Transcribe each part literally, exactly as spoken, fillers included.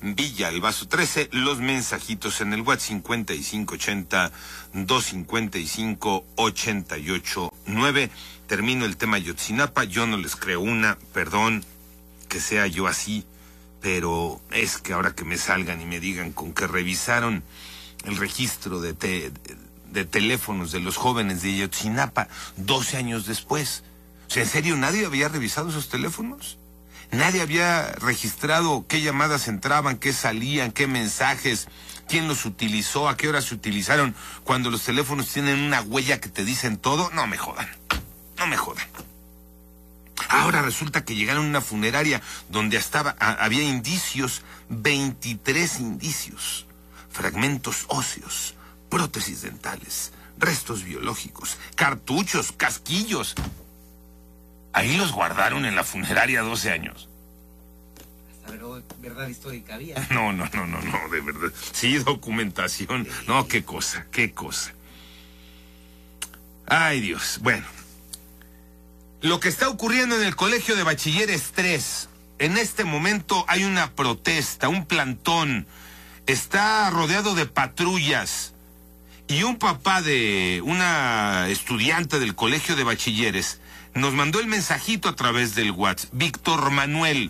Villa Albazo trece, los mensajitos en el WhatsApp cincuenta y cinco ochenta, doscientos cincuenta y cinco, ochenta y ocho nueve. Termino el tema Ayotzinapa, yo no les creo una, perdón que sea yo así, pero es que ahora que me salgan y me digan con que revisaron el registro de, te, de teléfonos de los jóvenes de Ayotzinapa doce años después. O sea, ¿en serio nadie había revisado esos teléfonos? Nadie había registrado qué llamadas entraban, qué salían, qué mensajes, quién los utilizó, a qué hora se utilizaron, cuando los teléfonos tienen una huella que te dicen todo. No me jodan, no me jodan. Ahora resulta que llegaron a una funeraria donde estaba, a, había indicios, veintitrés indicios, fragmentos óseos, prótesis dentales, restos biológicos, cartuchos, casquillos. Ahí los guardaron en la funeraria doce años. Hasta ver, verdad histórica había. No, no, no, no, no, de verdad. Sí, documentación. No, qué cosa, qué cosa. Ay, Dios. Bueno. Lo que está ocurriendo en el Colegio de Bachilleres tres. En este momento hay una protesta, un plantón. Está rodeado de patrullas. Y un papá de una estudiante del Colegio de Bachilleres nos mandó el mensajito a través del WhatsApp, Víctor Manuel.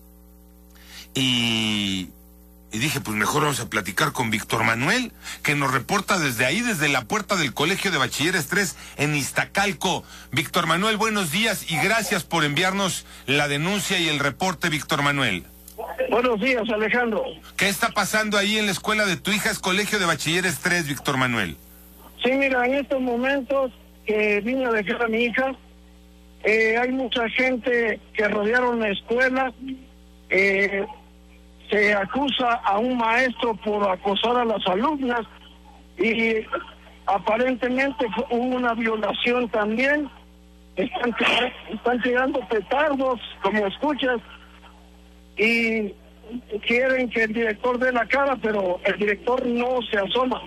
Y, y dije, pues mejor vamos a platicar con Víctor Manuel, que nos reporta desde ahí, desde la puerta del Colegio de Bachilleres tres en Iztacalco. Víctor Manuel, buenos días y gracias por enviarnos la denuncia y el reporte, Víctor Manuel. Buenos días, Alejandro. ¿Qué está pasando ahí en la escuela de tu hija? Es Colegio de Bachilleres tres, Víctor Manuel. Sí, mira, en estos momentos que vine a dejar a mi hija, Eh, hay mucha gente que rodearon la escuela. Eh, se acusa a un maestro por acosar a las alumnas y aparentemente hubo una violación también. Están, están tirando petardos, como escuchas, y quieren que el director dé la cara, pero el director no se asoma.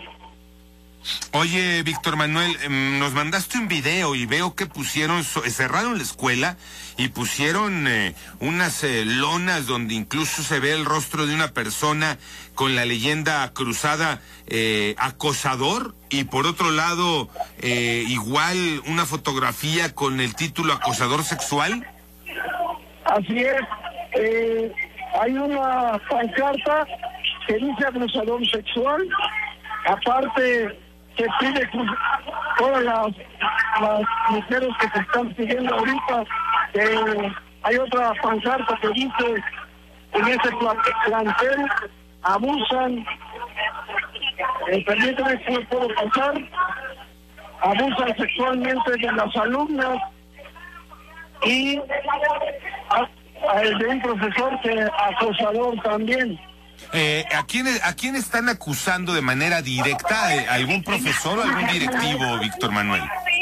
Oye, Víctor Manuel, nos mandaste un video y veo que pusieron, cerraron la escuela y pusieron eh, unas eh, lonas donde incluso se ve el rostro de una persona con la leyenda cruzada, eh, acosador, y por otro lado, eh, igual una fotografía con el título acosador sexual. Así es, eh, hay una pancarta que dice acosador sexual, aparte que pide todas las, las mujeres que te están pidiendo ahorita. Eh, hay otra pancarta que dice, en ese plantel abusan, eh, permítame que no puedo pasar, abusan sexualmente de las alumnas y a, a el de un profesor que acosador también. Eh, ¿a, quién, ¿A quién están acusando de manera directa? ¿Algún profesor o algún directivo, Víctor Manuel?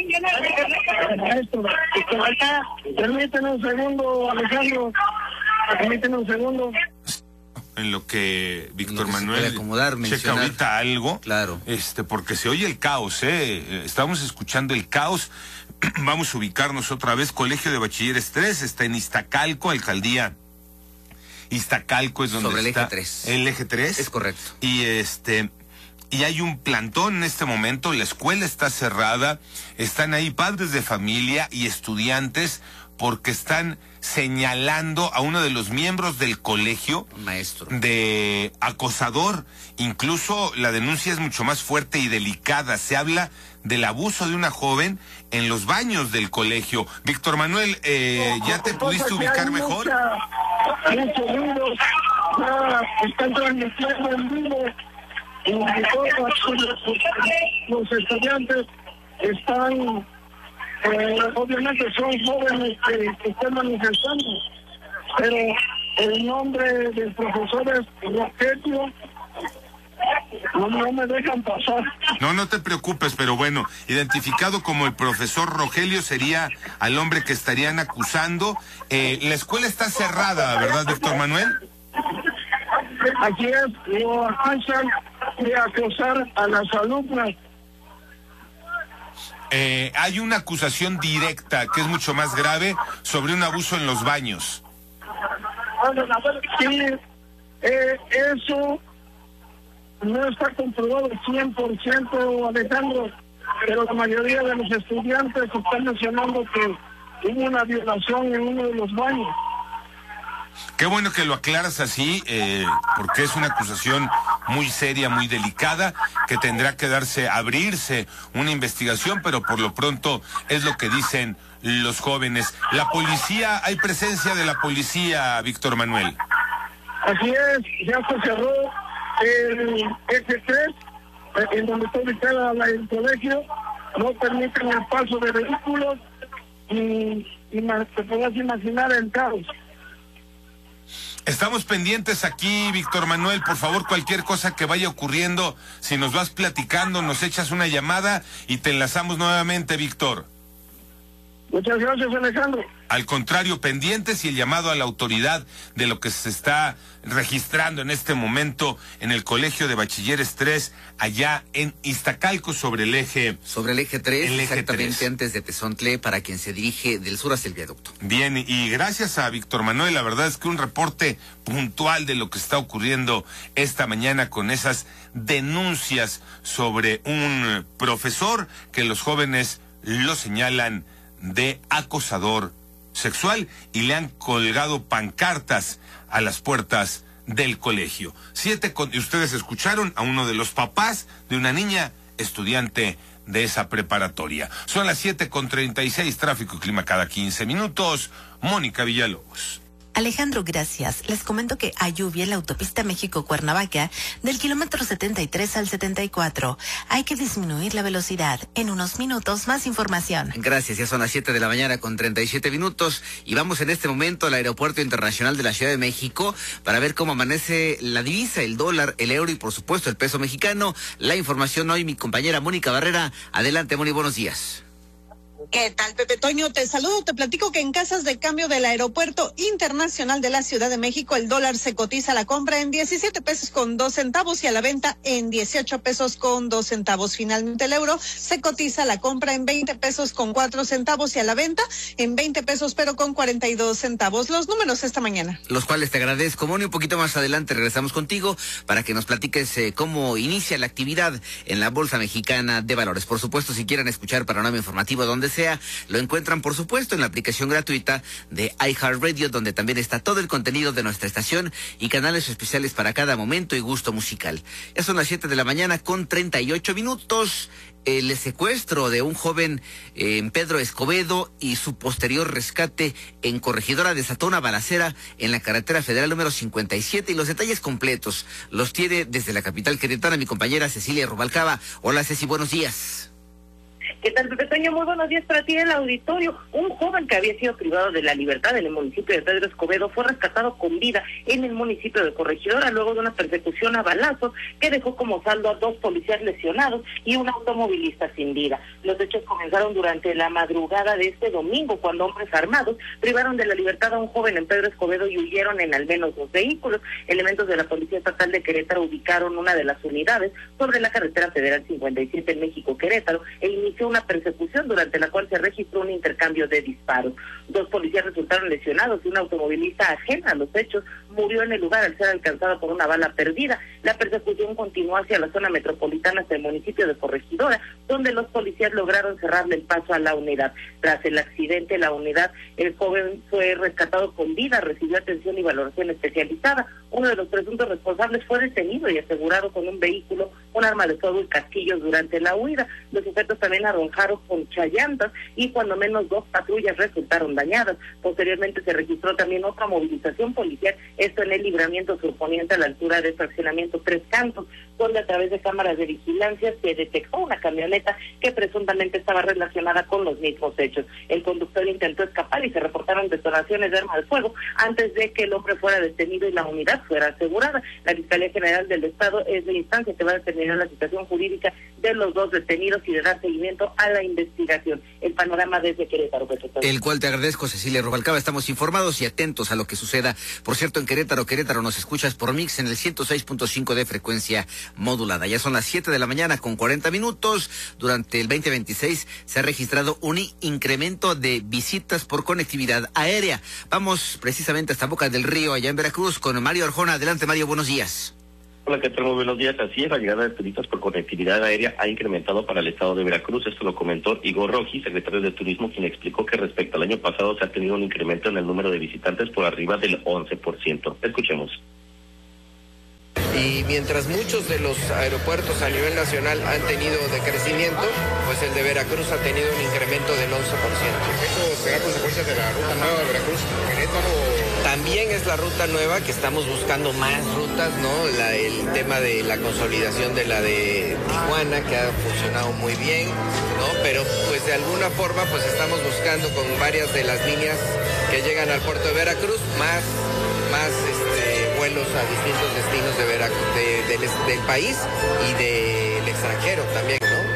Maestro, permíteme un segundo, Alejandro. Permíteme un segundo. En lo que Víctor que Manuel acomodar, checa ahorita algo. Claro. Este, porque se oye el caos, ¿eh? Estamos escuchando el caos. Vamos a ubicarnos otra vez. Colegio de Bachilleres tres está en Iztacalco, alcaldía Iztacalco es donde sobre el está eje tres. El eje tres. Es correcto. Y este y hay un plantón en este momento, la escuela está cerrada, están ahí padres de familia y estudiantes porque están señalando a uno de los miembros del colegio, un maestro, de acosador. Incluso la denuncia es mucho más fuerte y delicada. Se habla del abuso de una joven en los baños del colegio. Víctor Manuel, eh, ¿ya te pudiste ubicar mejor? Muchos ruidos, ya están transmitiendo en vivo y todos los estudiantes están, eh, obviamente son jóvenes que, que están manifestando, pero el nombre del profesor es Rogelio. No, no me dejan pasar. No, no te preocupes, pero bueno, identificado como el profesor Rogelio sería al hombre que estarían acusando. Eh, la escuela está cerrada, ¿verdad, Víctor Manuel? Aquí es, lo acusan de acosar a las alumnas. Eh, hay una acusación directa, que es mucho más grave, sobre un abuso en los baños. Sí, Eh, eso no está comprobado cien por ciento, Alejandro, pero la mayoría de los estudiantes están mencionando que hubo una violación en uno de los baños. Qué bueno que lo aclaras así, eh, porque es una acusación muy seria, muy delicada, que tendrá que darse, abrirse una investigación, pero por lo pronto es lo que dicen los jóvenes. La policía, ¿hay presencia de la policía, Víctor Manuel? Así es, ya se cerró el eje tres, en donde está ubicada la- el colegio, no permiten el paso de vehículos y, y ma- te podrás imaginar el caos. Estamos pendientes aquí, Víctor Manuel, por favor, cualquier cosa que vaya ocurriendo, si nos vas platicando, nos echas una llamada y te enlazamos nuevamente, Víctor. Muchas gracias, Alejandro. Al contrario, pendientes y el llamado a la autoridad de lo que se está registrando en este momento en el Colegio de Bachilleres tres, allá en Iztacalco, sobre el eje... Sobre el eje tres, El eje exactamente tres. antes de Tezontle, para quien se dirige del sur hacia el viaducto. Bien, y gracias a Víctor Manuel, la verdad es que un reporte puntual de lo que está ocurriendo esta mañana con esas denuncias sobre un profesor que los jóvenes lo señalan de acosador sexual y le han colgado pancartas a las puertas del colegio. Siete con, y ustedes escucharon a uno de los papás de una niña estudiante de esa preparatoria. Son las siete con treinta y seis, tráfico y clima cada quince minutos. Mónica Villalobos. Alejandro, gracias. Les comento que hay lluvia en la autopista México-Cuernavaca del kilómetro setenta y tres al setenta y cuatro. Hay que disminuir la velocidad. En unos minutos, más información. Gracias, ya son las siete de la mañana con treinta y siete minutos y vamos en este momento al Aeropuerto Internacional de la Ciudad de México para ver cómo amanece la divisa, el dólar, el euro y por supuesto el peso mexicano. La información hoy mi compañera Mónica Barrera. Adelante, Mónica, buenos días. ¿Qué tal, Pepe Toño? Te saludo, te platico que en casas de cambio del Aeropuerto Internacional de la Ciudad de México, el dólar se cotiza a la compra en diecisiete pesos con dos centavos y a la venta en dieciocho pesos con dos centavos. Finalmente, el euro se cotiza a la compra en veinte pesos con cuatro centavos y a la venta en veinte pesos pero con cuarenta y dos centavos. Los números esta mañana. Los cuales te agradezco, Moni. Un poquito más adelante regresamos contigo para que nos platiques eh, cómo inicia la actividad en la Bolsa Mexicana de Valores. Por supuesto, si quieren escuchar panorama informativo donde sea, lo encuentran por supuesto en la aplicación gratuita de iHeartRadio, donde también está todo el contenido de nuestra estación y canales especiales para cada momento y gusto musical. Ya son las siete de la mañana con treinta y ocho minutos. El secuestro de un joven eh, en Pedro Escobedo y su posterior rescate en Corregidora desató una balacera en la carretera federal número cincuenta y siete y los detalles completos los tiene desde la capital queretana mi compañera Cecilia Rubalcaba. Hola Ceci, buenos días. ¿Qué tal, Pepe Toño? Muy buenos días para ti en el auditorio. Un joven que había sido privado de la libertad en el municipio de Pedro Escobedo fue rescatado con vida en el municipio de Corregidora luego de una persecución a balazos que dejó como saldo a dos policías lesionados y un automovilista sin vida. Los hechos comenzaron durante la madrugada de este domingo cuando hombres armados privaron de la libertad a un joven en Pedro Escobedo y huyeron en al menos dos vehículos. Elementos de la Policía Estatal de Querétaro ubicaron una de las unidades sobre la carretera federal cincuenta y siete en México-Querétaro e inició una persecución durante la cual se registró un intercambio de disparos. Dos policías resultaron lesionados y un automovilista ajeno a los hechos murió en el lugar al ser alcanzado por una bala perdida. La persecución continuó hacia la zona metropolitana hasta el municipio de Corregidora, donde los policías lograron cerrarle el paso a la unidad. Tras el accidente, la unidad, el joven fue rescatado con vida, recibió atención y valoración especializada. Uno de los presuntos responsables fue detenido y asegurado con un vehículo, un arma de fuego y casquillos durante la huida. Los sujetos también arrojaron con chayantas y cuando menos dos patrullas resultaron dañadas. Posteriormente se registró también otra movilización policial, esto en el libramiento surponiente a la altura de fraccionamiento Tres Cantos, donde a través de cámaras de vigilancia se detectó una camioneta que presuntamente estaba relacionada con los mismos hechos. El conductor intentó escapar y se reportaron detonaciones de arma de fuego antes de que el hombre fuera detenido y la unidad fuera asegurada. La Fiscalía General del Estado es la instancia que va a determinar la situación jurídica de los dos detenidos y de dar seguimiento a la investigación. El panorama desde Querétaro. El cual te agradezco, Cecilia Rubalcaba. Estamos informados y atentos a lo que suceda. Por cierto, en Querétaro, Querétaro nos escuchas por Mix en el ciento seis punto cinco de frecuencia modulada. Ya son las siete de la mañana con cuarenta minutos. Durante el veinte veintiséis se ha registrado un incremento de visitas por conectividad aérea. Vamos precisamente hasta Boca del Río, allá en Veracruz, con Mario Arjona. Arjona. Adelante, Mario, buenos días. Hola, ¿qué tal? Muy buenos días. Así es, la llegada de turistas por conectividad aérea ha incrementado para el estado de Veracruz. Esto lo comentó Igor Roji, secretario de Turismo, quien explicó que respecto al año pasado se ha tenido un incremento en el número de visitantes por arriba del once por ciento. Escuchemos. Y mientras muchos de los aeropuertos a nivel nacional han tenido decrecimiento, pues el de Veracruz ha tenido un incremento del once por ciento. ¿Esto será consecuencia de la ruta nueva de Veracruz? También es la ruta nueva, que estamos buscando más rutas, ¿no? La, el tema de la consolidación de la de Tijuana, que ha funcionado muy bien, ¿no? Pero pues de alguna forma pues estamos buscando con varias de las líneas que llegan al puerto de Veracruz, más, más este, vuelos a distintos destinos de Veracruz, de, de, del, del país y del extranjero también, ¿no?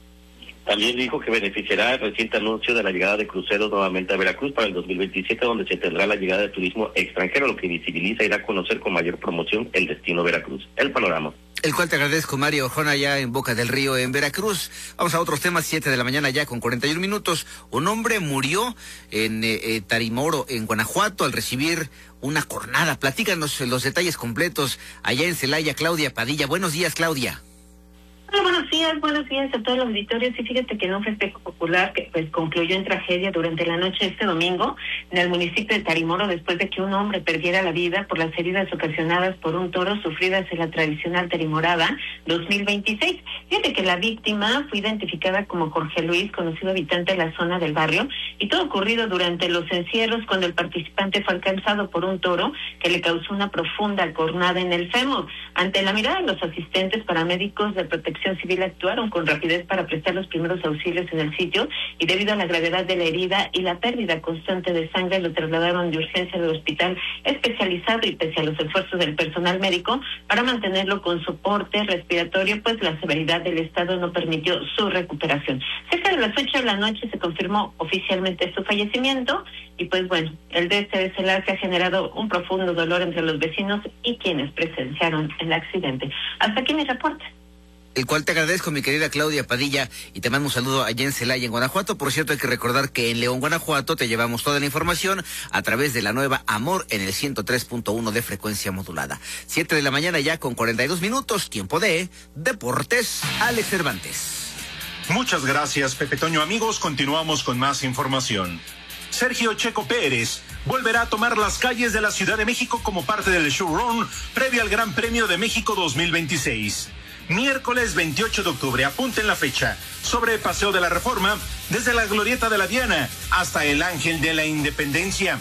También dijo que beneficiará el reciente anuncio de la llegada de cruceros nuevamente a Veracruz para el dos mil veintisiete, donde se tendrá la llegada de turismo extranjero, lo que visibiliza y da a conocer con mayor promoción el destino Veracruz. El panorama. El cual te agradezco, Mario Arjona, ya en Boca del Río, en Veracruz. Vamos a otros temas, siete de la mañana ya con cuarenta y un minutos. Un hombre murió en eh, eh, Tarimoro, en Guanajuato, al recibir una cornada. Platícanos los detalles completos allá en Celaya. Claudia Padilla. Buenos días, Claudia. Hola, buenos días, buenos días a todos los auditorios. Y fíjate que en un festejo popular que pues concluyó en tragedia durante la noche de este domingo en el municipio de Tarimoro, después de que un hombre perdiera la vida por las heridas ocasionadas por un toro sufridas en la tradicional Tarimorada dos mil veintiséis. Fíjate que la víctima fue identificada como Jorge Luis, conocido habitante de la zona del barrio, y todo ocurrido durante los encierros cuando el participante fue alcanzado por un toro que le causó una profunda cornada en el fémur. Ante la mirada de los asistentes, paramédicos de protección civil actuaron con rapidez para prestar los primeros auxilios en el sitio, y debido a la gravedad de la herida y la pérdida constante de sangre lo trasladaron de urgencia del hospital especializado, y pese a los esfuerzos del personal médico para mantenerlo con soporte respiratorio, pues la severidad del estado no permitió su recuperación. Cerca de las ocho de la noche se confirmó oficialmente su fallecimiento, y pues bueno, el de este desenlace ha generado un profundo dolor entre los vecinos y quienes presenciaron el accidente. Hasta aquí mi reporte. El cual te agradezco, mi querida Claudia Padilla, y te mando un saludo allá en Celaya, en Guanajuato. Por cierto, hay que recordar que en León, Guanajuato, te llevamos toda la información a través de la nueva Amor en el ciento tres punto uno de frecuencia modulada. Siete de la mañana ya con cuarenta y dos minutos, tiempo de Deportes. Alex Cervantes. Muchas gracias, Pepe Toño. Amigos, continuamos con más información. Sergio Checo Pérez volverá a tomar las calles de la Ciudad de México como parte del showrun previo al Gran Premio de México dos mil veintiséis. Miércoles veintiocho de octubre, apunten la fecha, sobre Paseo de la Reforma, desde la Glorieta de la Diana hasta el Ángel de la Independencia.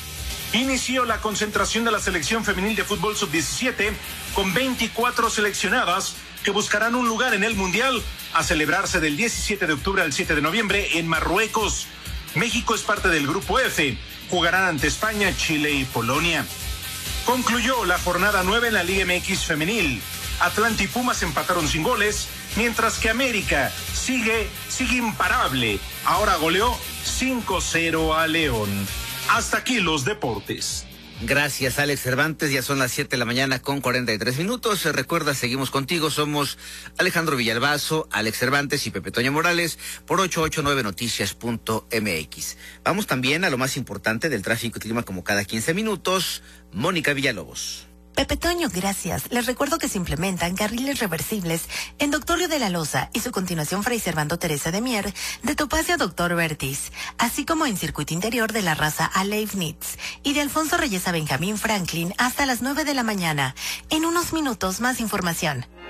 Inició la concentración de la selección femenil de fútbol sub diecisiete con veinticuatro seleccionadas que buscarán un lugar en el Mundial a celebrarse del diecisiete de octubre al siete de noviembre en Marruecos. México es parte del Grupo F, jugarán ante España, Chile y Polonia. Concluyó la jornada nueve en la Liga M X femenil. Atlanta y Pumas empataron sin goles, mientras que América sigue, sigue imparable. Ahora goleó cinco cero a León. Hasta aquí los deportes. Gracias, Alex Cervantes. Ya son las siete de la mañana con cuarenta y tres minutos. Recuerda, seguimos contigo. Somos Alejandro Villalbazo, Alex Cervantes y Pepe Toño Morales por ochocientos ochenta y nueve noticias punto m x. Vamos también a lo más importante del tráfico y clima como cada quince minutos. Mónica Villalobos. Pepe Toño, gracias. Les recuerdo que se implementan carriles reversibles en Doctor Río de la Loza y su continuación Fray Servando Teresa de Mier, de Topacio a Doctor Vertis, así como en circuito interior de la raza a Leibniz y de Alfonso Reyes a Benjamín Franklin hasta las nueve de la mañana. En unos minutos más información.